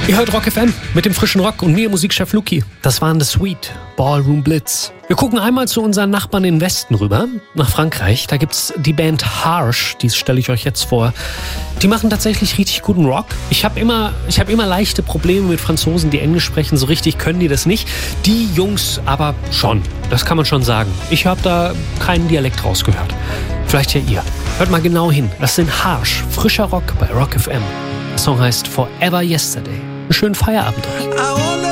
Ihr hört Rock FM mit dem frischen Rock und mir, Musikchef Luki. Das waren The Sweet, Ballroom Blitz. Wir gucken einmal zu unseren Nachbarn im Westen rüber, nach Frankreich. Da gibt's die Band Harsh, die stelle ich euch jetzt vor. Die machen tatsächlich richtig guten Rock. Ich habe immer leichte Probleme mit Franzosen, die Englisch sprechen. So richtig können die das nicht. Die Jungs aber schon, das kann man schon sagen. Ich habe da keinen Dialekt rausgehört. Vielleicht ja ihr. Hört mal genau hin. Das sind Harsh, frischer Rock bei Rock FM. Der Song heißt Forever Yesterday. Einen schönen Feierabend euch.